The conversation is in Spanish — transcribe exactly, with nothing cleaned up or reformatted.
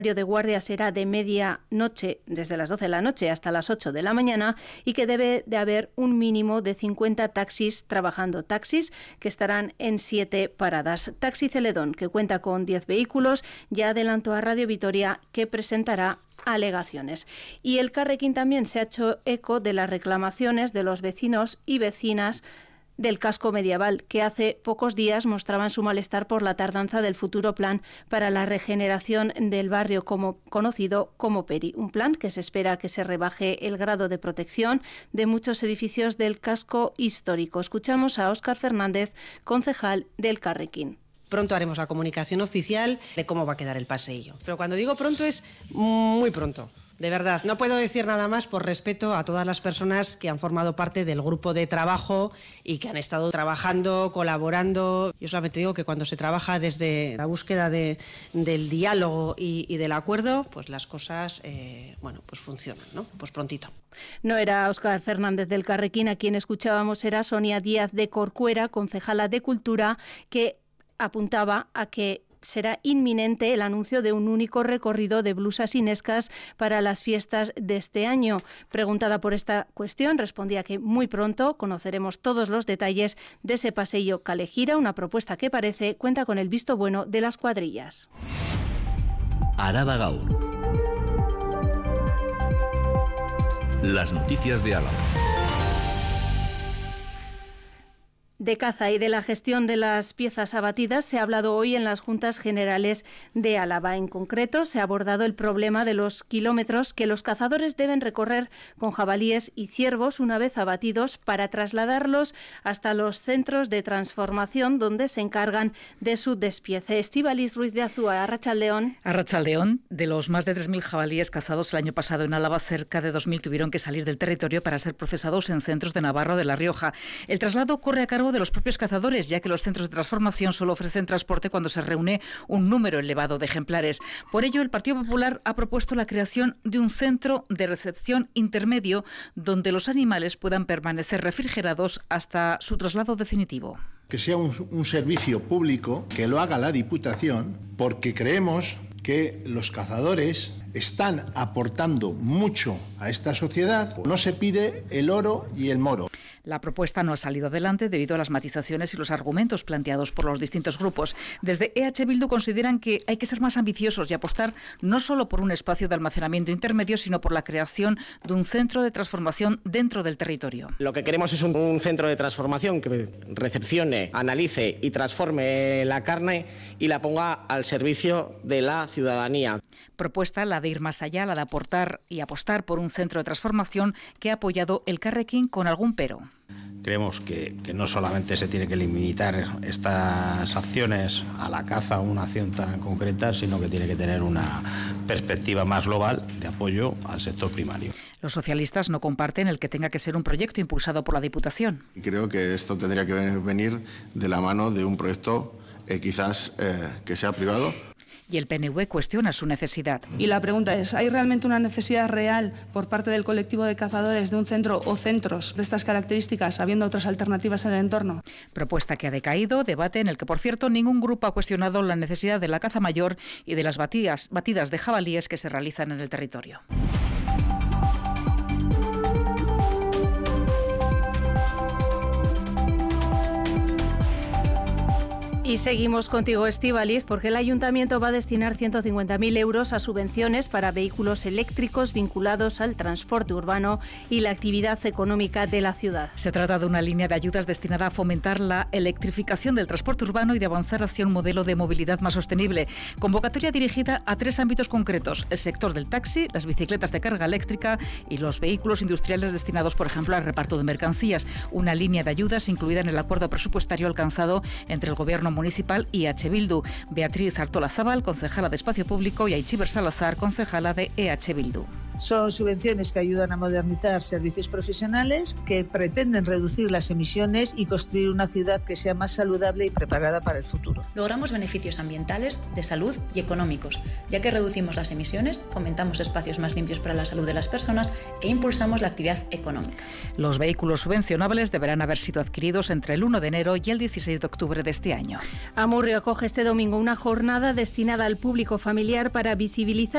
de guardia será de medianoche, desde las doce de la noche hasta las ocho de la mañana, y que debe de haber un mínimo de cincuenta taxis trabajando. Taxis que estarán en siete paradas. Taxi Celedón, que cuenta con diez vehículos, ya adelantó a Radio Vitoria que presentará alegaciones. Y el Carrequín también se ha hecho eco de las reclamaciones de los vecinos y vecinas del casco medieval, que hace pocos días mostraban su malestar por la tardanza del futuro plan para la regeneración del barrio como, conocido como Peri. Un plan que se espera que se rebaje el grado de protección de muchos edificios del casco histórico. Escuchamos a Óscar Fernández, concejal del Carrequín. Pronto haremos la comunicación oficial de cómo va a quedar el paseillo. Pero cuando digo pronto es muy pronto. De verdad, no puedo decir nada más por respeto a todas las personas que han formado parte del grupo de trabajo y que han estado trabajando, colaborando. Yo solamente digo que cuando se trabaja desde la búsqueda de, del diálogo y, y del acuerdo, pues las cosas, eh, bueno, pues funcionan, ¿no? Pues prontito. No era Óscar Fernández del Carrequín, a quien escuchábamos, era Sonia Díaz de Corcuera, concejala de Cultura, que apuntaba a que será inminente el anuncio de un único recorrido de blusas inescas para las fiestas de este año. Preguntada por esta cuestión, respondía que muy pronto conoceremos todos los detalles de ese paseillo Calejira, una propuesta que parece cuenta con el visto bueno de las cuadrillas. Araba Gaur. Las noticias de Álava. De caza y de la gestión de las piezas abatidas se ha hablado hoy en las Juntas Generales de Álava. En concreto, se ha abordado el problema de los kilómetros que los cazadores deben recorrer con jabalíes y ciervos una vez abatidos para trasladarlos hasta los centros de transformación donde se encargan de su despiece. Estíbaliz Ruiz de Azúa, Arratsaldeón. Arratsaldeón, de los más de tres mil jabalíes cazados el año pasado en Álava, cerca de dos mil tuvieron que salir del territorio para ser procesados en centros de Navarra o de La Rioja. El traslado corre a cargo de los propios cazadores, ya que los centros de transformación solo ofrecen transporte cuando se reúne un número elevado de ejemplares. Por ello, el Partido Popular ha propuesto la creación de un centro de recepción intermedio donde los animales puedan permanecer refrigerados hasta su traslado definitivo. Que sea un, un servicio público, que lo haga la Diputación, porque creemos que los cazadores están aportando mucho a esta sociedad. No se pide el oro y el moro. La propuesta no ha salido adelante debido a las matizaciones y los argumentos planteados por los distintos grupos. Desde E H Bildu consideran que hay que ser más ambiciosos y apostar no solo por un espacio de almacenamiento intermedio, sino por la creación de un centro de transformación dentro del territorio. Lo que queremos es un, un centro de transformación que recepcione, analice y transforme la carne y la ponga al servicio de la ciudadanía. Propuesta la de ir más allá, la de aportar y apostar por un centro de transformación que ha apoyado el Carrequín con algún pero. Creemos que, que no solamente se tiene que limitar estas acciones a la caza o una acción tan concreta, sino que tiene que tener una perspectiva más global de apoyo al sector primario. Los socialistas no comparten el que tenga que ser un proyecto impulsado por la Diputación. Creo que esto tendría que venir de la mano de un proyecto eh, quizás eh, que sea privado. Y el P N V cuestiona su necesidad. Y la pregunta es, ¿hay realmente una necesidad real por parte del colectivo de cazadores de un centro o centros de estas características, habiendo otras alternativas en el entorno? Propuesta que ha decaído, debate en el que, por cierto, ningún grupo ha cuestionado la necesidad de la caza mayor y de las batidas, batidas de jabalíes que se realizan en el territorio. Y seguimos contigo, Estíbaliz, porque el Ayuntamiento va a destinar ciento cincuenta mil euros a subvenciones para vehículos eléctricos vinculados al transporte urbano y la actividad económica de la ciudad. Se trata de una línea de ayudas destinada a fomentar la electrificación del transporte urbano y de avanzar hacia un modelo de movilidad más sostenible. Convocatoria dirigida a tres ámbitos concretos: el sector del taxi, las bicicletas de carga eléctrica y los vehículos industriales destinados, por ejemplo, al reparto de mercancías. Una línea de ayudas incluida en el acuerdo presupuestario alcanzado entre el Gobierno municipal y H. Bildu. Beatriz Artolazabal, concejala de Espacio Público, y Aichiber Salazar, concejala de E H. Bildu. Son subvenciones que ayudan a modernizar servicios profesionales, que pretenden reducir las emisiones y construir una ciudad que sea más saludable y preparada para el futuro. Logramos beneficios ambientales, de salud y económicos, ya que reducimos las emisiones, fomentamos espacios más limpios para la salud de las personas e impulsamos la actividad económica. Los vehículos subvencionables deberán haber sido adquiridos entre el uno de enero y el dieciséis de octubre de este año. Amurrio acoge este domingo una jornada destinada al público familiar para visibilizar